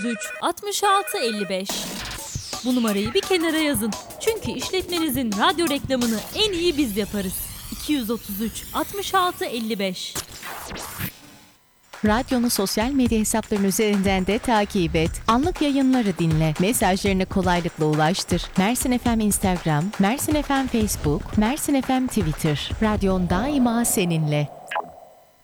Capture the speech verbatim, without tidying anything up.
üç altmış altı elli beş. Bu numarayı bir kenara yazın. Çünkü işletmenizin radyo reklamını en iyi biz yaparız. iki otuz üç altmış altı elli beş. Radyonu sosyal medya hesaplarının üzerinden de takip et. Anlık yayınları dinle. Mesajlarını kolaylıkla ulaştır. Mersin F M Instagram, Mersin F M Facebook, Mersin F M Twitter. Radyon daima seninle.